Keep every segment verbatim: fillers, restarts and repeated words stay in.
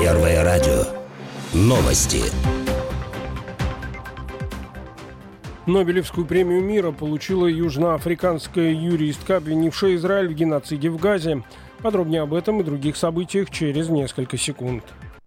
Первое радио. Новости. Нобелевскую премию мира получила южноафриканская юристка, обвинившая Израиль в геноциде в Газе. Подробнее об этом и других событиях через несколько секунд.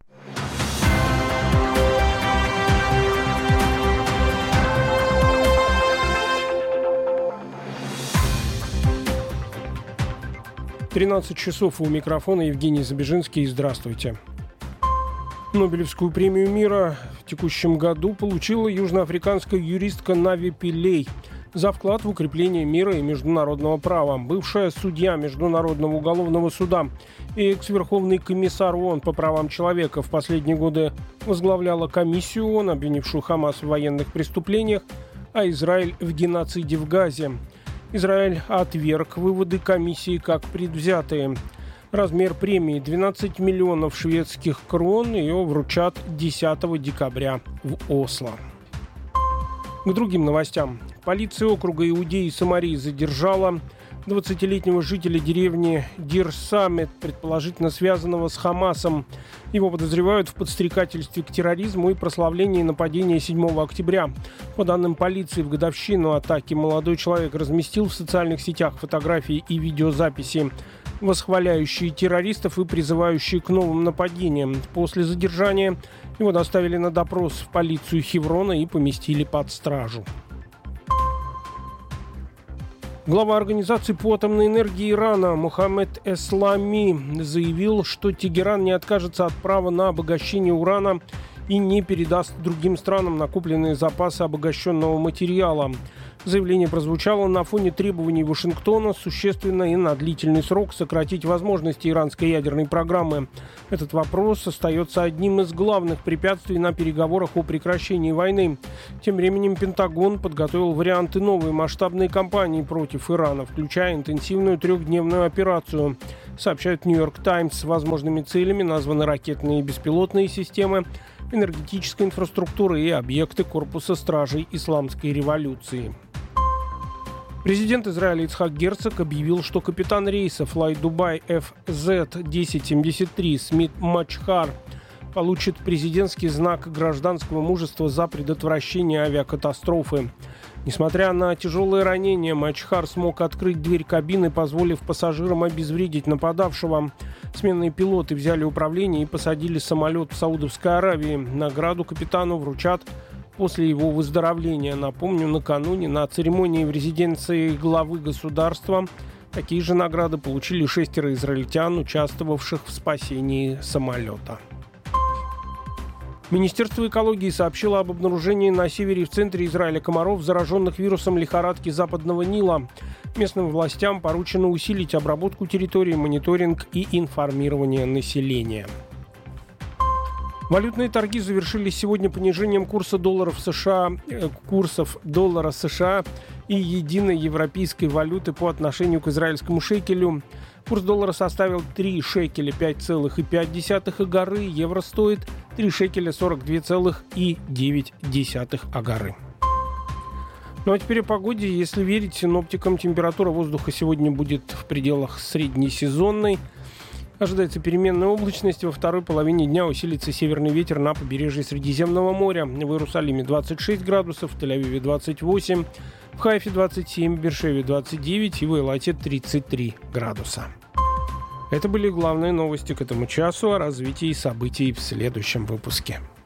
тринадцать часов у микрофона Евгений Забежинский. Здравствуйте. Нобелевскую премию мира в текущем году получила южноафриканская юристка Нави Пиллей за вклад в укрепление мира и международного права. Бывшая судья Международного уголовного суда и экс-верховный комиссар ООН по правам человека в последние годы возглавляла комиссию ООН, обвинившую Хамас в военных преступлениях, а Израиль в геноциде в Газе. Израиль отверг выводы комиссии как предвзятые. Размер премии двенадцать миллионов шведских крон. Ее вручат десятого декабря в Осло. К другим новостям. Полиция округа Иудеи и Самарии задержала двадцатилетнего жителя деревни Дир-Самет, предположительно связанного с Хамасом. Его подозревают в подстрекательстве к терроризму и прославлении нападения седьмого октября. По данным полиции, в годовщину атаки молодой человек разместил в социальных сетях фотографии и видеозаписи, восхваляющие террористов и призывающие к новым нападениям. После задержания его доставили на допрос в полицию Хеврона и поместили под стражу. Глава Организации по атомной энергии Ирана Мохаммед Эслами заявил, что Тегеран не откажется от права на обогащение урана и не передаст другим странам накопленные запасы обогащенного материала. Заявление прозвучало на фоне требований Вашингтона существенно и на длительный срок сократить возможности иранской ядерной программы. Этот вопрос остается одним из главных препятствий на переговорах о прекращении войны. Тем временем Пентагон подготовил варианты новой масштабной кампании против Ирана, включая интенсивную трехдневную операцию. Сообщает Нью-Йорк Таймс. С возможными целями названы ракетные и беспилотные системы, энергетическая инфраструктура и объекты корпуса стражей исламской революции. Президент Израиля Ицхак Герцог объявил, что капитан рейса Fly Dubai эф зет тысяча семьдесят три Смит Мачхар получит президентский знак гражданского мужества за предотвращение авиакатастрофы. Несмотря на тяжелые ранения, Мачхар смог открыть дверь кабины, позволив пассажирам обезвредить нападавшего. Сменные пилоты взяли управление и посадили самолет в Саудовской Аравии. Награду капитану вручат после его выздоровления. Напомню, накануне на церемонии в резиденции главы государства такие же награды получили шестеро израильтян, участвовавших в спасении самолета. Министерство экологии сообщило об обнаружении на севере и в центре Израиля комаров, зараженных вирусом лихорадки Западного Нила. Местным властям поручено усилить обработку территории, мониторинг и информирование населения. Валютные торги завершились сегодня понижением курса долларов США, э, курсов доллара США и единой европейской валюты по отношению к израильскому шекелю. Курс доллара составил три шекеля пять целых пять десятых агары, евро стоит три шекеля сорок два целых девять десятых агары. Ну а теперь о погоде. Если верить синоптикам, температура воздуха сегодня будет в пределах среднесезонной. Ожидается переменная облачность. Во второй половине дня усилится северный ветер на побережье Средиземного моря. В Иерусалиме двадцать шесть градусов, в Тель-Авиве двадцать восемь, в Хайфе двадцать семь, в Беэр-Шеве двадцать девять и в Эйлате тридцать три градуса. Это были главные новости к этому часу. О развитии событий в следующем выпуске.